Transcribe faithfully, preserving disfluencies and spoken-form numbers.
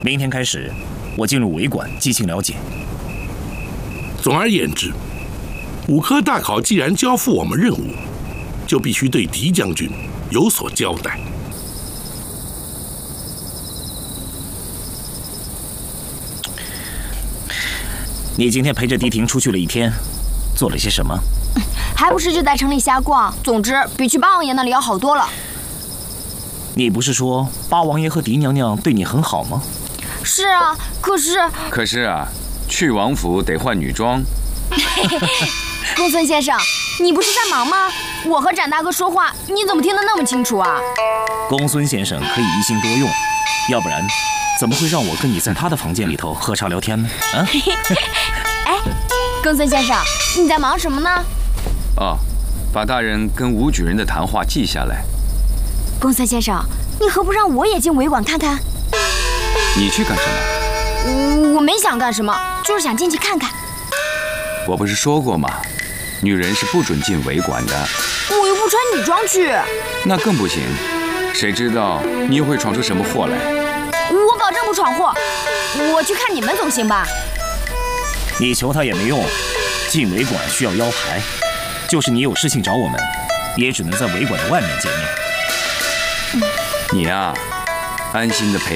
明天开始，我进入维馆进行了解。 总而言之，五科大考既然交付我们任务，就必须对狄将军有所交代。 你今天陪着狄婷出去了一天，做了些什么？ 还不是就在城里瞎逛。总之，比去八王爷那里要好多了。 你不是说八王爷和狄娘娘对你很好吗？ 是啊，可是…… 可是啊，去王府得换女装。 公孙先生，你不是在忙吗？我和展大哥说话，你怎么听得那么清楚啊？ 公孙先生可以一心多用，要不然怎么会让我跟你在他的房间里头喝茶聊天呢？啊？ 哎，公孙先生，你在忙什么呢？ 哦，把大人跟武举人的谈话记下来。 公孙先生，你何不让我也进维馆看看？ 你去干什么？ 我没想干什么，就是想进去看看。 我不是说过吗？女人是不准进维馆的。 我又不穿女装去。 那更不行，谁知道你又会闯出什么祸来？ 我保证不闯祸。我去看你们总行吧？ 你求他也没用，进维馆需要邀牌，就是你有事情找我们，也只能在维馆的外面见面。 你呀、啊，安心的陪